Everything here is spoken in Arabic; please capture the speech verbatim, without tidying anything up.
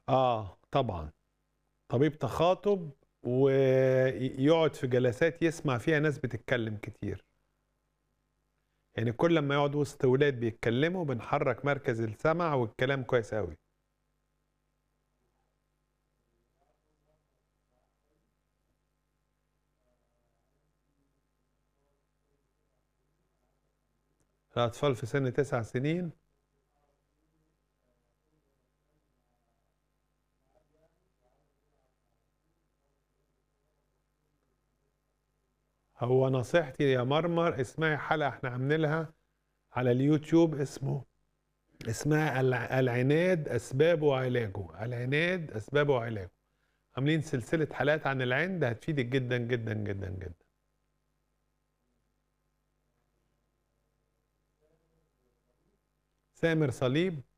آه طبعًا، طبيب تخاطب ويقعد في جلسات يسمع فيها ناس بتتكلم كتير. يعني كل أمّا يقعد وسط ولاد بيتكلموا بنحرّك مركز السمع والكلام كويس أوي. الأطفال في سن تسع سنين هو نصيحتي يا مرمر اسمعي حلقة إحنا عاملينها على اليوتيوب اسمه اسمها الع العناد أسبابه وعلاجه، العناد أسبابه وعلاجه. عاملين سلسلة حلقات عن العِند هتفيدِك جدًا، جدًا، جدًا، جدًا. سامر صليب